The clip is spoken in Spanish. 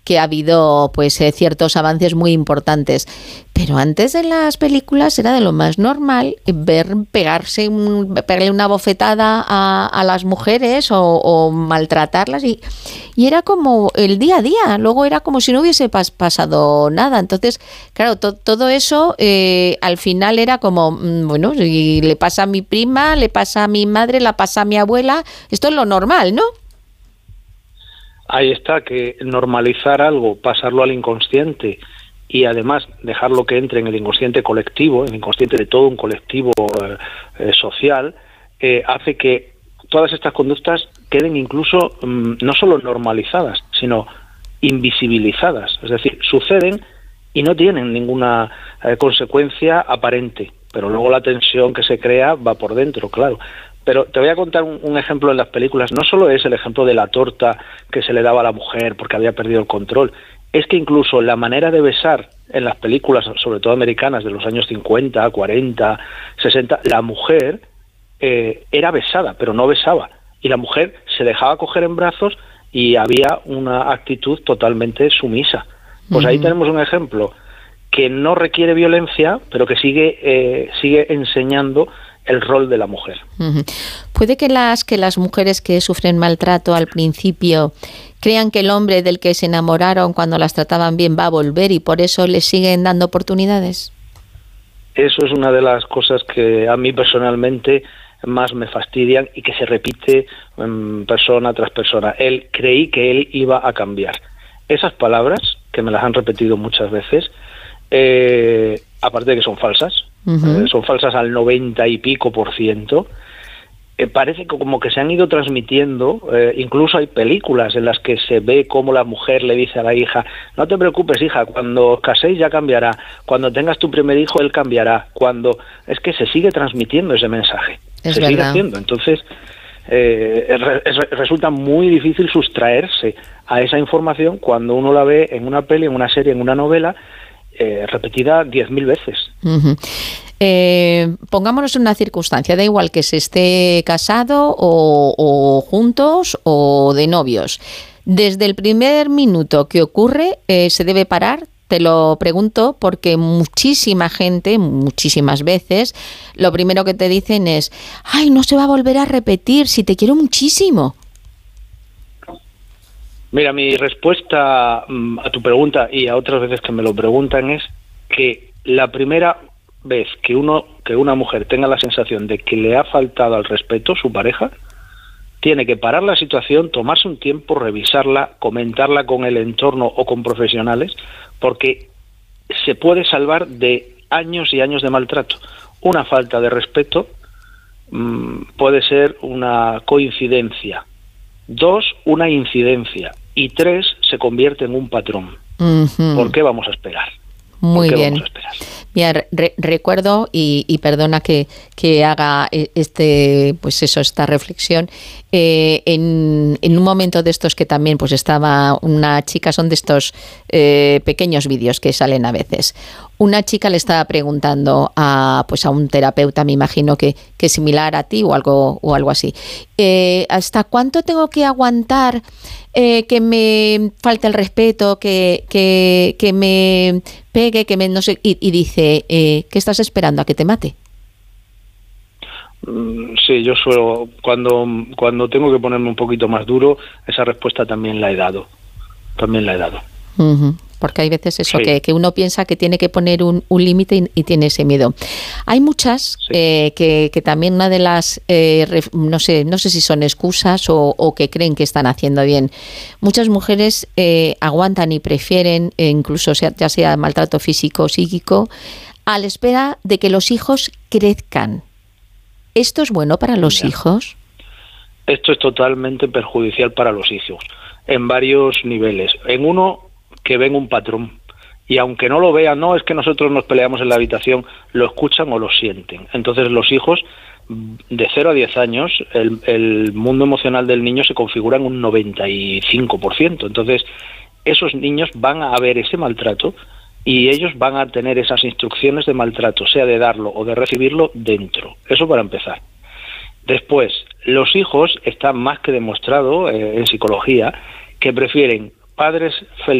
que ha habido pues ciertos avances muy importantes. Pero antes de las películas era de lo más normal ver pegarle una bofetada a las mujeres o maltratarlas y era como el día a día. Luego era como si no hubiese pasado nada. Entonces, claro, todo eso al final era como, bueno, si le pasa a mi prima, le pasa a mi madre, le pasa a mi abuela, esto es lo normal, ¿no? Ahí está, que normalizar algo, pasarlo al inconsciente y además dejarlo que entre en el inconsciente colectivo, en el inconsciente de todo un colectivo social, hace que todas estas conductas queden incluso no solo normalizadas, sino invisibilizadas. Es decir, suceden y no tienen ninguna consecuencia aparente, pero luego la tensión que se crea va por dentro, claro. Pero te voy a contar un ejemplo en las películas. No solo es el ejemplo de la torta que se le daba a la mujer porque había perdido el control, es que incluso la manera de besar en las películas, sobre todo americanas de los años 50, 40, 60, la mujer era besada, pero no besaba. Y la mujer se dejaba coger en brazos y había una actitud totalmente sumisa. Pues ahí tenemos un ejemplo que no requiere violencia, pero que sigue enseñando el rol de la mujer. Puede que las mujeres que sufren maltrato al principio crean que el hombre del que se enamoraron cuando las trataban bien va a volver y por eso les siguen dando oportunidades. Eso es una de las cosas que a mí personalmente más me fastidian y que se repite persona tras persona. Creí que él iba a cambiar. Esas palabras, que me las han repetido muchas veces, aparte de que son falsas, son falsas al 90 y pico %, parece como que se han ido transmitiendo. Incluso hay películas en las que se ve cómo la mujer le dice a la hija: no te preocupes, hija, cuando os caséis ya cambiará, cuando tengas tu primer hijo él cambiará, es que se sigue transmitiendo ese mensaje, sigue haciendo. Entonces resulta muy difícil sustraerse a esa información cuando uno la ve en una peli, en una serie, en una novela, repetida 10.000 veces. Pongámonos en una circunstancia, da igual que se esté casado o juntos o de novios. Desde el primer minuto que ocurre, se debe parar. Te lo pregunto porque muchísima gente, muchísimas veces, lo primero que te dicen es: ay, no se va a volver a repetir, si te quiero muchísimo. Mira, mi respuesta a tu pregunta y a otras veces que me lo preguntan es que la primera vez que una mujer tenga la sensación de que le ha faltado al respeto su pareja, tiene que parar la situación, tomarse un tiempo, revisarla, comentarla con el entorno o con profesionales, porque se puede salvar de años y años de maltrato. Una falta de respeto puede ser una coincidencia, 2, una incidencia, y 3, se convierte en un patrón. ¿Por qué vamos a esperar? Muy bien. Mira, recuerdo y perdona que haga esta reflexión. En un momento de estos que también pues estaba una chica, son de estos pequeños vídeos que salen a veces. Una chica le estaba preguntando a un terapeuta, me imagino que similar a ti o algo así. ¿Hasta cuánto tengo que aguantar que me falte el respeto, que me pegue, que me no sé? Y dice, ¿qué estás esperando? ¿A que te mate? Sí, yo suelo, cuando tengo que ponerme un poquito más duro, esa respuesta también la he dado. Porque hay veces eso, sí, que uno piensa que tiene que poner un límite y tiene ese miedo. Hay muchas que también una de las, no sé si son excusas o que creen que están haciendo bien. Muchas mujeres aguantan y prefieren, incluso ya sea maltrato físico o psíquico, a la espera de que los hijos crezcan. ¿Esto es bueno para los hijos? Esto es totalmente perjudicial para los hijos, en varios niveles. En uno, que ven un patrón, y aunque no lo vean, no es que nosotros nos peleamos en la habitación, lo escuchan o lo sienten. Entonces los hijos, de 0 a 10 años, el mundo emocional del niño se configura en un 95%. Entonces esos niños van a ver ese maltrato y ellos van a tener esas instrucciones de maltrato, sea de darlo o de recibirlo, dentro. Eso para empezar. Después, los hijos, está más que demostrado en psicología, que prefieren padres felices